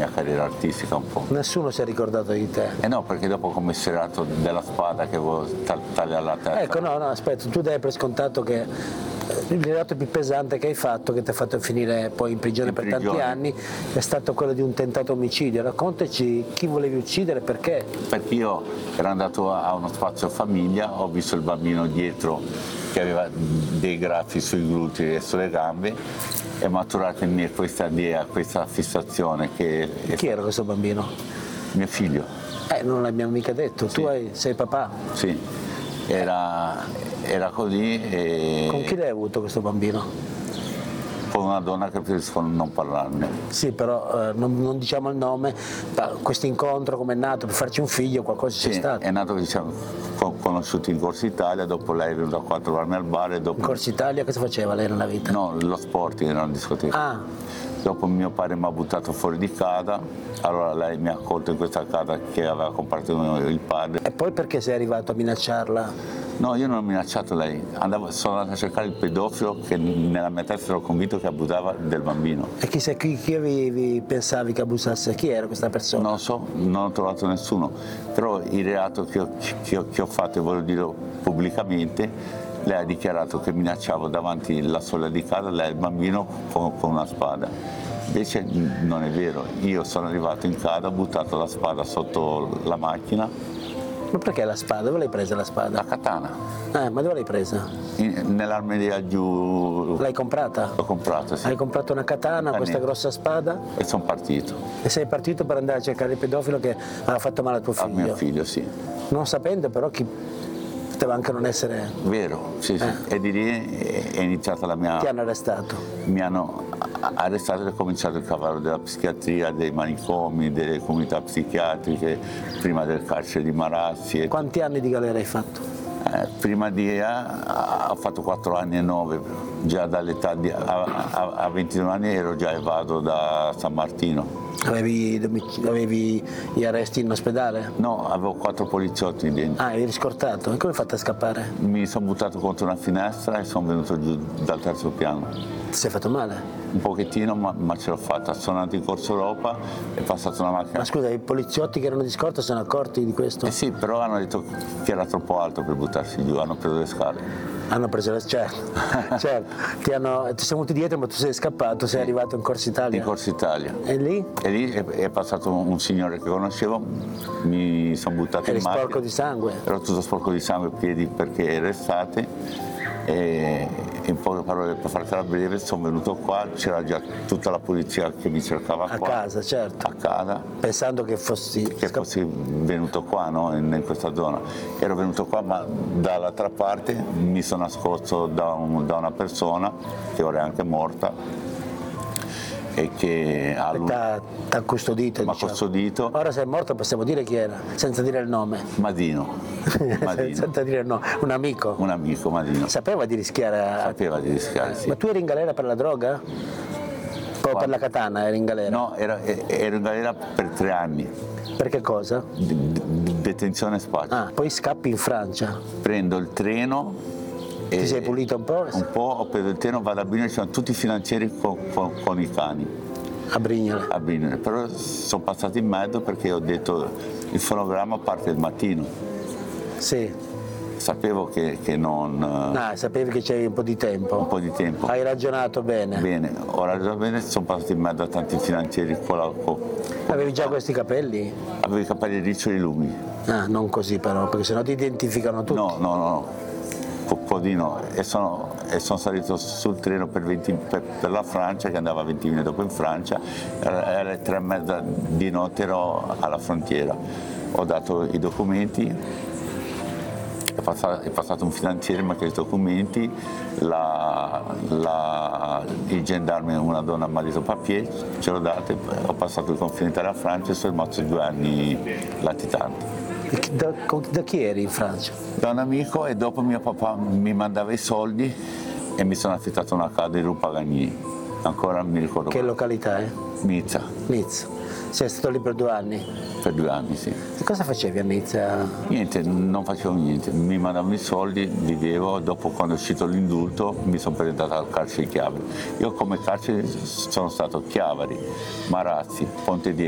mia carriera artistica un po'. Nessuno si è ricordato di te. E no, perché dopo ho commissariato della spada che avevo tagliato la testa. Ecco, no, aspetta, tu dai per scontato che il reato più pesante che hai fatto, che ti ha fatto finire poi in prigione per tanti anni, è stato quello di un tentato omicidio. Raccontaci chi volevi uccidere e perché. Perché io ero andato a uno spazio famiglia, ho visto il bambino dietro che aveva dei graffi sui glutei e sulle gambe, è maturata in me questa idea, questa fissazione che... Chi era questo bambino? Mio figlio. Non l'abbiamo mica detto, Sì. Tu sei papà. Sì, era così e... Con chi l'hai avuto questo bambino? Con una donna che preferisco non parlarne. Sì, però non diciamo il nome, questo incontro come è nato per farci un figlio, qualcosa c'è stato? È nato che ci siamo conosciuti in Corso Italia, dopo lei è venuta qua a trovarmi al bar e dopo... In Corso Italia cosa faceva lei nella vita? No, lo sport, era una discoteca. Ah. Dopo mio padre mi ha buttato fuori di casa, allora lei mi ha accolto in questa casa che aveva comprato il padre. E poi perché sei arrivato a minacciarla? No, io non ho minacciato lei, sono andato a cercare il pedofilo che nella mia testa ero convinto che abusava del bambino. E chi pensavi che abusasse? Chi era questa persona? Non lo so, non ho trovato nessuno, però il reato che ho fatto, e voglio dirlo pubblicamente, lei ha dichiarato che minacciavo davanti alla soglia di casa lei e il bambino con una spada. Invece non è vero, io sono arrivato in casa, ho buttato la spada sotto la macchina. Ma perché la spada? Dove l'hai presa la spada? La katana. Ma dove l'hai presa? Nell'armeria giù. L'hai comprata? L'ho comprata, sì. Hai comprato una katana, questa grossa spada? E sono partito. E sei partito per andare a cercare il pedofilo che aveva fatto male a tuo figlio? A mio figlio, sì. Non sapendo però chi poteva anche non essere... Vero, sì, sì. E di lì è iniziata la mia... Ti hanno arrestato? Mi hanno arrestato e è cominciato il cavallo della psichiatria, dei manicomi, delle comunità psichiatriche, prima del carcere di Marazzi. Quanti anni di galera hai fatto? Prima ho fatto 4 anni e 9, già dall'età a 22 anni ero già evado da San Martino. Avevi gli arresti in ospedale? No, avevo 4 poliziotti dentro. Eri riscortato? E come hai fatto a scappare? Mi sono buttato contro una finestra e sono venuto giù dal 3° piano. Ti sei fatto male? Un pochettino, ma ce l'ho fatta. Sono andato in Corso Europa, è passata una macchina. Ma scusa, i poliziotti che erano di scorta sono accorti di questo? Eh sì, però hanno detto che era troppo alto per buttarsi giù, hanno preso le scale. Hanno preso certo. Ti siamo venuti dietro, ma tu sei scappato, sei arrivato in Corso Italia. In Corso Italia. E lì? E lì è passato un signore che conoscevo, mi sono buttato in macchina. Eri sporco di sangue? Ero tutto sporco di sangue, piedi perché era estate. E in poche parole, per fartela breve, sono venuto qua, c'era già tutta la polizia che mi cercava qua. A casa, certo. A casa. Pensando che fossi venuto qua, no? in questa zona. Ero venuto qua, ma dall'altra parte mi sono nascosto da una persona che ora è anche morta e che t'ha custodito. Mi ha custodito. Ora se è morto possiamo dire chi era, senza dire il nome. Madino. Senza dire il nome. Un amico. Un amico, Madino. Sapeva di rischiare. Sapeva di rischiare, sì. Ma tu eri in galera per la droga? Poi per la katana eri in galera? No, ero in galera per 3 anni. Per che cosa? Detenzione spazio. Poi scappi in Francia. Prendo il treno. Ti sei pulito un po'? Un po', ho preso il treno, vado a Brignole, ci sono tutti i finanzieri con i cani. A Brignole? A Brignole, però sono passato in mezzo perché ho detto il fonogramma parte il mattino. Sì. Sapevo che non... sapevi che c'avevi un po' di tempo. Un po' di tempo. Hai ragionato bene. Bene, ho ragionato bene, sono passato in mezzo a tanti finanzieri Avevi già questi capelli? Avevo i capelli riccioli lunghi. Non così però, perché sennò ti identificano tutti. No. Un po' di no. E sono salito sul treno per la Francia, che andava 20 minuti dopo in Francia, era alle 3:30 di notte, ero alla frontiera. Ho dato i documenti, è passato un finanziere, mi ha chiesto i documenti, il gendarme, una donna, mi ha detto papier, ce l'ho dato, ho passato il confine Italia-Francia e sono rimasto 2 anni latitante. Da chi eri in Francia? Da un amico, e dopo mio papà mi mandava i soldi e mi sono affittato una casa di Rue Pagani. Ancora mi ricordo. Che località è? Nizza. Nizza. Sei stato lì per 2 anni? Per 2 anni, sì. E cosa facevi a Nizza? Niente, non facevo niente. Mi mandavano i soldi, vivevo, dopo quando è uscito l'indulto mi sono presentato al carcere di Chiavari. Io come carcere sono stato Chiavari, Marazzi, Ponte di